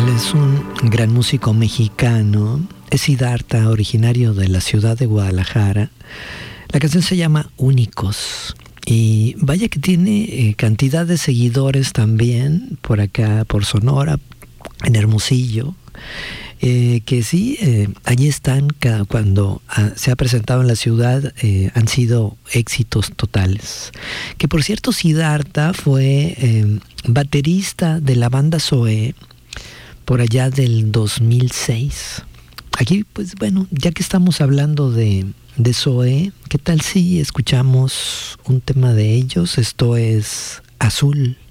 Es un gran músico mexicano, es Siddhartha, originario de la ciudad de Guadalajara. La canción se llama Únicos y vaya que tiene cantidad de seguidores también por acá, por Sonora, en Hermosillo. Que sí, allí están cuando se ha presentado en la ciudad, han sido éxitos totales. Que por cierto, Siddhartha fue baterista de la banda Zoé por allá del 2006. Aquí, pues bueno, ya que estamos hablando de Zoé, ¿qué tal si escuchamos un tema de ellos? Esto es Azul.